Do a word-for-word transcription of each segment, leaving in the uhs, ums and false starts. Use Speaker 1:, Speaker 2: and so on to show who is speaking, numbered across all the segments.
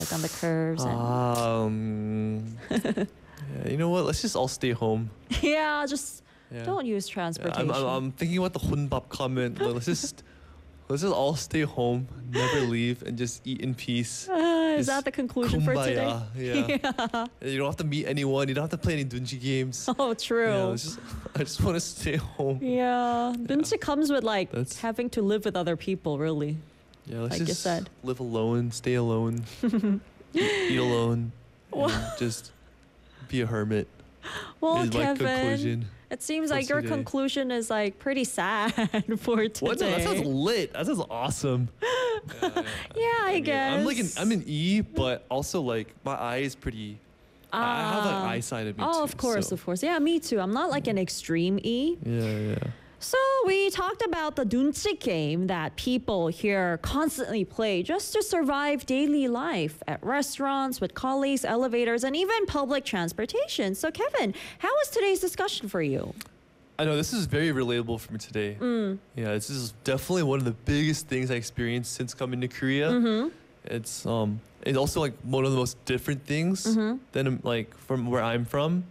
Speaker 1: like on the curves and
Speaker 2: Um, yeah, you know what? Let's just all stay home.
Speaker 1: yeah, just
Speaker 2: Yeah.
Speaker 1: don't use
Speaker 2: Yeah,
Speaker 1: transportation.
Speaker 2: I'm, I'm, I'm thinking about the hunbap comment. Like, let's just let's just all stay home, never leave, and just eat in peace.
Speaker 1: Uh, is
Speaker 2: Just
Speaker 1: that the conclusion for today?
Speaker 2: kumbaya, Yeah.
Speaker 1: Yeah.
Speaker 2: And you don't have to meet anyone. You don't have to play any dungeon games.
Speaker 1: Oh, true.
Speaker 2: Yeah, it's just, I just want to stay home.
Speaker 1: Yeah, Dunchi comes with like
Speaker 2: That's-
Speaker 1: having to live with other people, really.
Speaker 2: Yeah, let's
Speaker 1: Like you
Speaker 2: just
Speaker 1: said.
Speaker 2: live alone, stay alone, eat, eat alone, and just be a hermit.
Speaker 1: Well,
Speaker 2: is my
Speaker 1: Kevin,
Speaker 2: conclusion.
Speaker 1: it seems
Speaker 2: for
Speaker 1: like your
Speaker 2: today.
Speaker 1: conclusion is like pretty sad for today.
Speaker 2: What? No, that sounds lit. That sounds awesome. yeah, yeah.
Speaker 1: Yeah, I,
Speaker 2: mean,
Speaker 1: guess.
Speaker 2: I'm like an, I'm an E, but also like my eye is pretty. I I have like
Speaker 1: Ah.
Speaker 2: eyesight of me
Speaker 1: Oh,
Speaker 2: too.
Speaker 1: of course,
Speaker 2: so-
Speaker 1: of course. Yeah, me too. I'm not like an extreme E.
Speaker 2: Yeah, yeah.
Speaker 1: So we talked about the Dunchi game that people here constantly play just to survive daily life at restaurants, with colleagues, elevators, and even public transportation. So Kevin, how was today's discussion for you?
Speaker 2: I know this is very relatable for me today.
Speaker 1: Mm.
Speaker 2: Yeah, this is definitely one of the biggest things I experienced since coming to Korea.
Speaker 1: Mm-hmm.
Speaker 2: It's um, it's also like one of the most different things
Speaker 1: Mm-hmm.
Speaker 2: than um, like from where I'm from.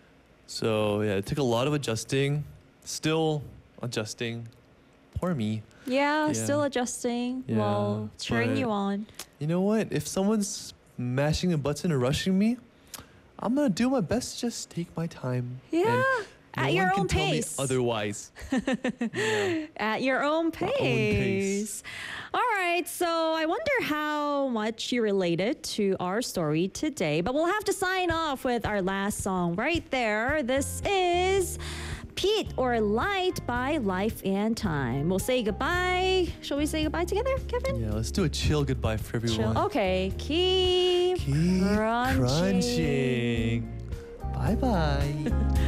Speaker 2: So yeah, it took a lot of adjusting. Still adjusting. Poor me.
Speaker 1: Yeah,
Speaker 2: Yeah.
Speaker 1: still adjusting.
Speaker 2: Yeah,
Speaker 1: well, cheering
Speaker 2: but-
Speaker 1: you on.
Speaker 2: You know what? If someone's mashing a button or rushing me, I'm gonna do my best to just take my time. and
Speaker 1: Yeah,
Speaker 2: no
Speaker 1: at your
Speaker 2: one can
Speaker 1: own
Speaker 2: tell me
Speaker 1: pace.
Speaker 2: otherwise. Yeah.
Speaker 1: At your own
Speaker 2: My own pace.
Speaker 1: pace. All right, so I wonder how much you related to our story today, but we'll have to sign off with our last song right there. This is Pete or Light by Life and Time. We'll say goodbye. Shall we say goodbye together, Kevin?
Speaker 2: Yeah, let's do a chill goodbye for everyone.
Speaker 1: Chill. Okay, keep,
Speaker 2: Keep
Speaker 1: crunching.
Speaker 2: crunching. Bye bye.